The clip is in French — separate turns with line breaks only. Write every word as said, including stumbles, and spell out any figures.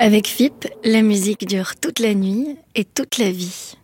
Avec F I P, la musique dure toute la nuit et toute la vie.